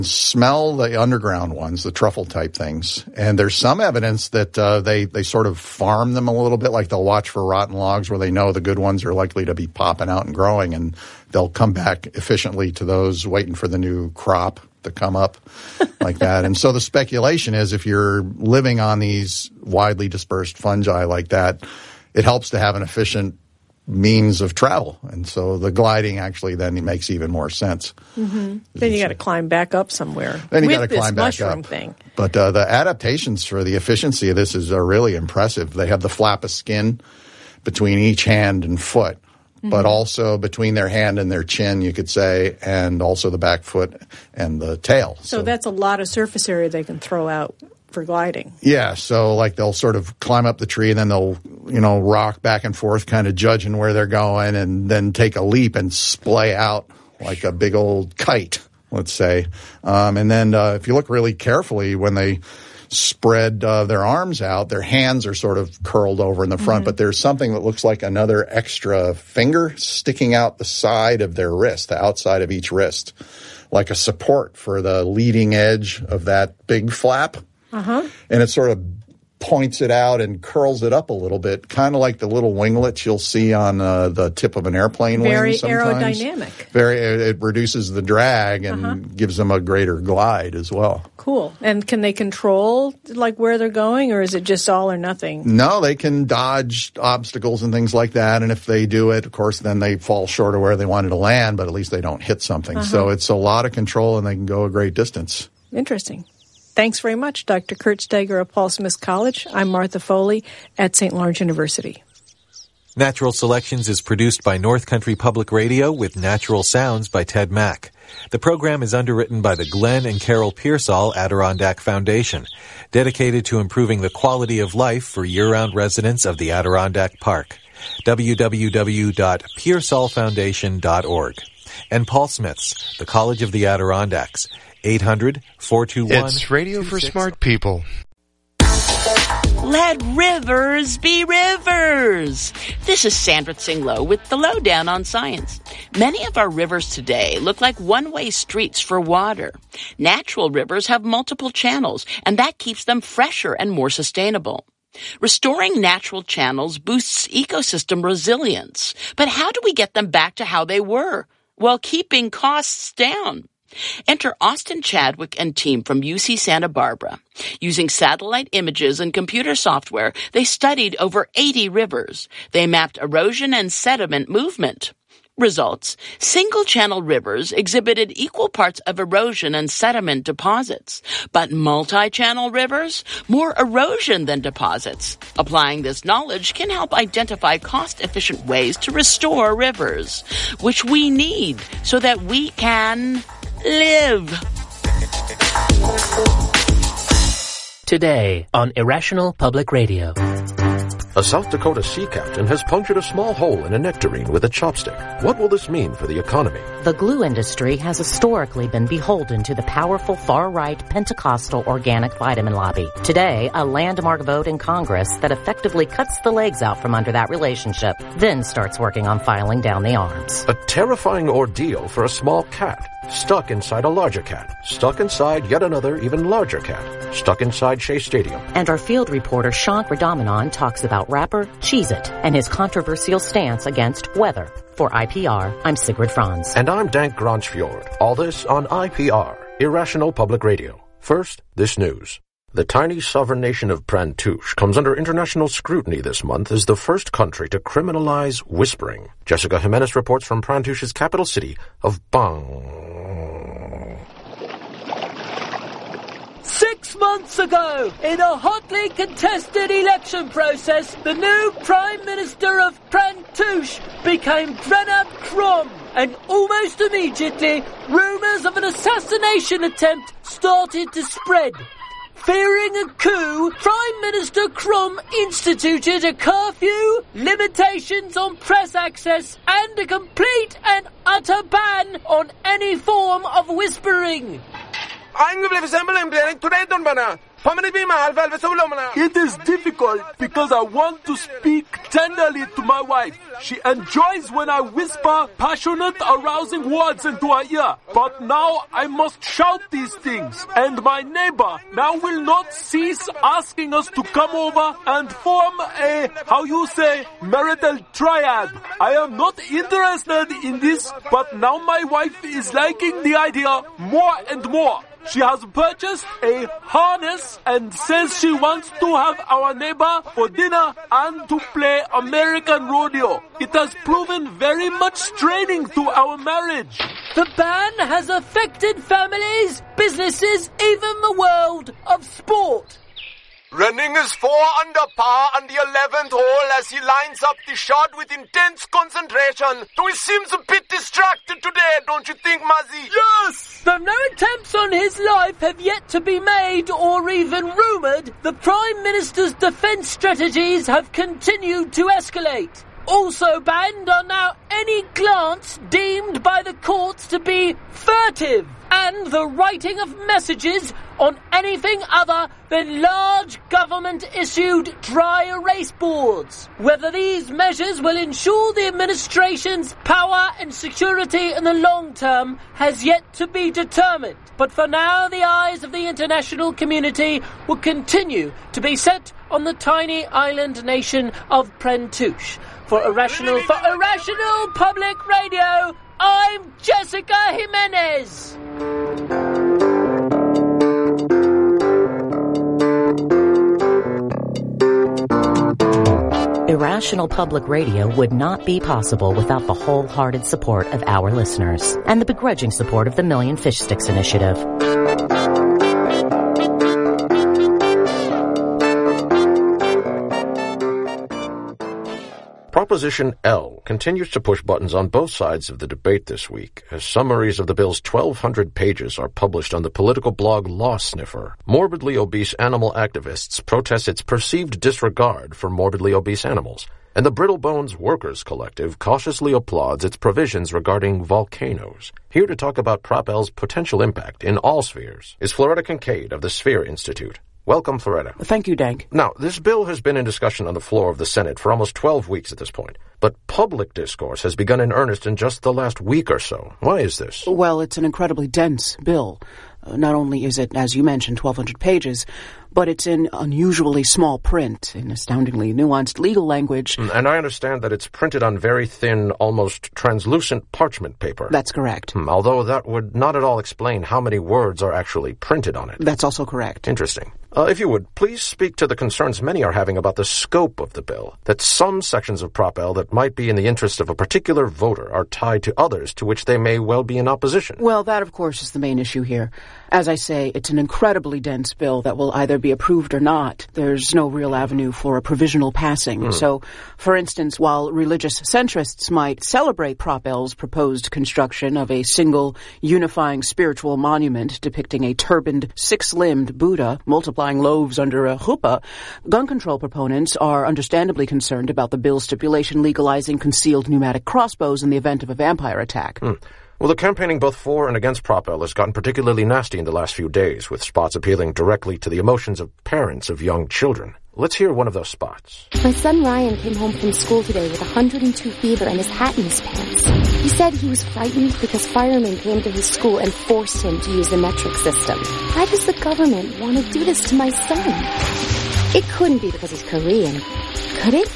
smell the underground ones, the truffle type things. And there's some evidence that they sort of farm them a little bit, like they'll watch for rotten logs where they know the good ones are likely to be popping out and growing, and they'll come back efficiently to those waiting for the new crop to come up like that. And so the speculation is if you're living on these widely dispersed fungi like that, it helps to have an efficient means of travel. And so the gliding actually then makes even more sense. Mm-hmm. Then you got to climb back up somewhere. Then you got to climb back mushroom up. Thing. But the adaptations for the efficiency of this are really impressive. They have the flap of skin between each hand and foot, but also between their hand and their chin, you could say, and also the back foot and the tail. So that's a lot of surface area they can throw out for gliding. Yeah, so like they'll sort of climb up the tree and then they'll, rock back and forth, kind of judging where they're going, and then take a leap and splay out like a big old kite, let's say. And then if you look really carefully, when they spread their arms out, their hands are sort of curled over in the front, but there's something that looks like another extra finger sticking out the side of their wrist, the outside of each wrist, like a support for the leading edge of that big flap. And it sort of points it out and curls it up a little bit, kind of like the little winglets you'll see on the tip of an airplane wing sometimes. Very aerodynamic. It reduces the drag and gives them a greater glide as well. Cool. And can they control like where they're going, or is it just all or nothing? No, they can dodge obstacles and things like that. And if they do it, of course, then they fall short of where they wanted to land, but at least they don't hit something. So it's a lot of control, and they can go a great distance. Interesting. Thanks very much, Dr. Kurt Steger of Paul Smith College. I'm Martha Foley at St. Lawrence University. Natural Selections is produced by North Country Public Radio with natural sounds by Ted Mack. The program is underwritten by the Glenn and Carol Pearsall Adirondack Foundation, dedicated to improving the quality of life for year-round residents of the Adirondack Park. www.pearsallfoundation.org. And Paul Smith's, the College of the Adirondacks, 800-421... It's Radio for Smart People. Let rivers be rivers. This is Sandra Tsinglow with the Lowdown on Science. Many of our rivers today look like one-way streets for water. Natural rivers have multiple channels, and that keeps them fresher and more sustainable. Restoring natural channels boosts ecosystem resilience. But how do we get them back to how they were, while keeping costs down? Enter Austin Chadwick and team from UC Santa Barbara. Using satellite images and computer software, they studied over 80 rivers. They mapped erosion and sediment movement. Results: single-channel rivers exhibited equal parts of erosion and sediment deposits, but multi-channel rivers, more erosion than deposits. Applying this knowledge can help identify cost-efficient ways to restore rivers, which we need so that we can live. Today on Irrational Public Radio. A South Dakota sea captain has punctured a small hole in a nectarine with a chopstick. What will this mean for the economy? The glue industry has historically been beholden to the powerful far-right Pentecostal organic vitamin lobby. Today, a landmark vote in Congress that effectively cuts the legs out from under that relationship, then starts working on filing down the arms. A terrifying ordeal for a small cat. Stuck inside a larger cat. Stuck inside yet another, even larger cat. Stuck inside Shea Stadium. And our field reporter Shank Radamanan talks about rapper Cheez-It and his controversial stance against weather. For IPR, I'm Sigrid Franz. And I'm Dank Granchfjord. All this on IPR, Irrational Public Radio. First, this news. The tiny sovereign nation of Prantouche comes under international scrutiny this month as the first country to criminalize whispering. Jessica Jimenez reports from Prantouche's capital city of Bang. 6 months ago, in a hotly contested election process, the new Prime Minister of Prantouche became Grenab Krom, and almost immediately, rumours of an assassination attempt started to spread. Fearing a coup, Prime Minister Krom instituted a curfew, limitations on press access, and a complete and utter ban on any form of whispering. Aangebleven zijn belemmeringen toereed, Bana. It is difficult because I want to speak tenderly to my wife. She enjoys when I whisper passionate, arousing words into her ear. But now I must shout these things, and my neighbor now will not cease asking us to come over and form a, marital triad. I am not interested in this, but now my wife is liking the idea more and more. She has purchased a harness and says she wants to have our neighbor for dinner and to play American rodeo. It has proven very much straining to our marriage. The ban has affected families, businesses, even the world of sport. Running is 4 under par on the 11th hole as he lines up the shot with intense concentration. Though he seems a bit distracted today, don't you think, Mazzy? Yes! Though no attempts on his life have yet to be made or even rumoured, the Prime Minister's defence strategies have continued to escalate. Also banned are now any glance deemed by the courts to be furtive, and the writing of messages on anything other than large government-issued dry erase boards. Whether these measures will ensure the administration's power and security in the long term has yet to be determined. But for now, the eyes of the international community will continue to be set on the tiny island nation of Prentouche. For Irrational Public Radio, I'm Jessica Jimenez. Irrational Public Radio would not be possible without the wholehearted support of our listeners and the begrudging support of the Million Fish Sticks Initiative. Proposition L continues to push buttons on both sides of the debate this week, as summaries of the bill's 1,200 pages are published on the political blog Law Sniffer. Morbidly obese animal activists protest its perceived disregard for morbidly obese animals, and the Brittle Bones Workers Collective cautiously applauds its provisions regarding volcanoes. Here to talk about Prop L's potential impact in all spheres is Floretta Kincaid of the Sphere Institute. Welcome, Floretta. Thank you, Dank. Now, this bill has been in discussion on the floor of the Senate for almost 12 weeks at this point, but public discourse has begun in earnest in just the last week or so. Why is this? Well, it's an incredibly dense bill. Not only is it, as you mentioned, 1,200 pages, but it's in unusually small print, in astoundingly nuanced legal language. And I understand that it's printed on very thin, almost translucent parchment paper. That's correct. Although that would not at all explain how many words are actually printed on it. That's also correct. Interesting. If you would, please speak to the concerns many are having about the scope of the bill, that some sections of Prop L that might be in the interest of a particular voter are tied to others to which they may well be in opposition. Well, that, of course, is the main issue here. As I say, it's an incredibly dense bill that will either be approved or not. There's no real avenue for a provisional passing. So, for instance, while religious centrists might celebrate Prop L's proposed construction of a single, unifying spiritual monument depicting a turbaned, six-limbed Buddha multiplying loaves under a chuppah, gun control proponents are understandably concerned about the bill's stipulation legalizing concealed pneumatic crossbows in the event of a vampire attack. Well, the campaigning both for and against Prop L has gotten particularly nasty in the last few days, with spots appealing directly to the emotions of parents of young children. Let's hear one of those spots. My son Ryan came home from school today with 102 fever and his hat in his pants. He said he was frightened because firemen came to his school and forced him to use the metric system. Why does the government want to do this to my son? It couldn't be because he's Korean, could it?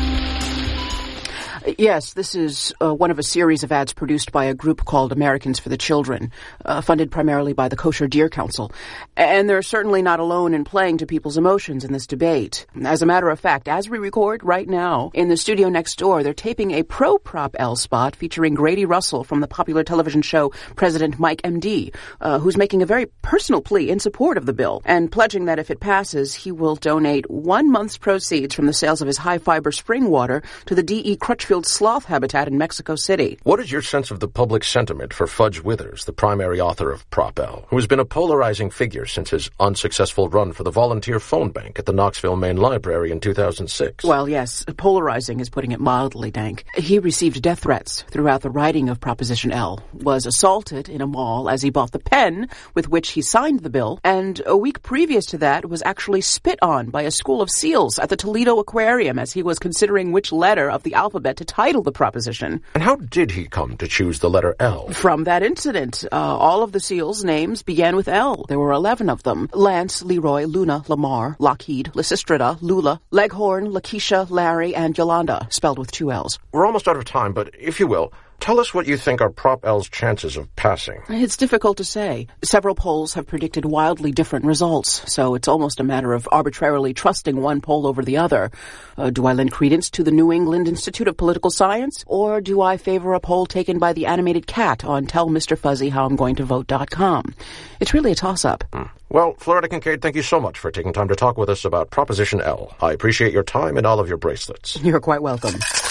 Yes, this is one of a series of ads produced by a group called Americans for the Children, funded primarily by the Kosher Deer Council. And they're certainly not alone in playing to people's emotions in this debate. As a matter of fact, as we record right now, in the studio next door, they're taping a pro-Prop L spot featuring Grady Russell from the popular television show President Mike M.D., who's making a very personal plea in support of the bill and pledging that if it passes, he will donate 1 month's proceeds from the sales of his high-fiber spring water to the D.E. Crutchfield Red-keeled sloth habitat in Mexico City. What is your sense of the public sentiment for Fudge Withers, the primary author of Prop L, who has been a polarizing figure since his unsuccessful run for the volunteer phone bank at the Knoxville Main Library in 2006? Well, yes, polarizing is putting it mildly, Dank. He received death threats throughout the writing of Proposition L, was assaulted in a mall as he bought the pen with which he signed the bill, and a week previous to that was actually spit on by a school of seals at the Toledo Aquarium as he was considering which letter of the alphabet to title the proposition. And how did he come to choose the letter L? From that incident. All of the seals' names began with L. There were 11 of them. Lance, Leroy, Luna, Lamar, Lockheed, Lysistrata, Lula, Leghorn, Lakeisha, Larry, and Yolanda, spelled with 2 L's. We're almost out of time, but if you will, tell us what you think are Prop L's chances of passing. It's difficult to say. Several polls have predicted wildly different results, so it's almost a matter of arbitrarily trusting one poll over the other. Do I lend credence to the New England Institute of Political Science, or do I favor a poll taken by the animated cat on tellmrfuzzyhowimgoingtovote.com? It's really a toss-up. Well, Florida Kincaid, thank you so much for taking time to talk with us about Proposition L. I appreciate your time and all of your bracelets. You're quite welcome.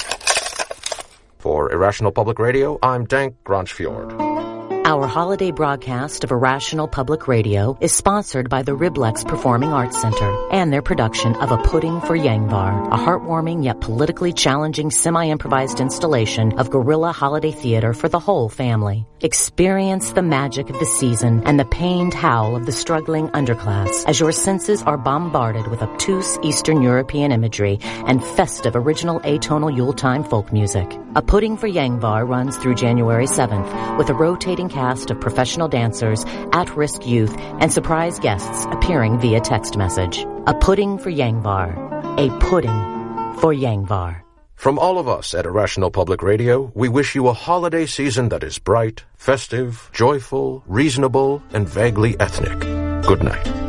For Irrational Public Radio, I'm Dank Gronchfjord. Our holiday broadcast of Irrational Public Radio is sponsored by the Riblex Performing Arts Center and their production of A Pudding for Yangvar, a heartwarming yet politically challenging semi-improvised installation of guerrilla holiday theater for the whole family. Experience the magic of the season and the pained howl of the struggling underclass as your senses are bombarded with obtuse Eastern European imagery and festive original atonal Yuletime folk music. A Pudding for Yangvar runs through January 7th with a rotating cast of professional dancers, at-risk youth, and surprise guests appearing via text message. A Pudding for Yangvar. A Pudding for Yangvar. From all of us at Irrational Public Radio, we wish you a holiday season that is bright, festive, joyful, reasonable, and vaguely ethnic. Good night.